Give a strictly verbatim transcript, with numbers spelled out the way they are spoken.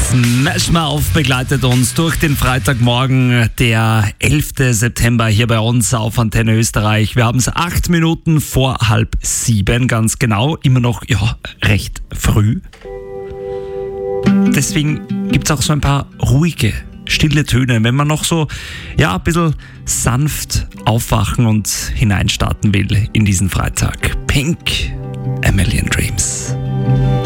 Smash Mouth begleitet uns durch den Freitagmorgen, der elften September, hier bei uns auf Antenne Österreich. Wir haben es acht Minuten vor halb sieben, ganz genau. Immer noch, ja, recht früh. Deswegen gibt es auch so ein paar ruhige, stille Töne, wenn man noch so, ja, ein bisschen sanft aufwachen und hineinstarten will in diesen Freitag. Pink, A Million Dreams.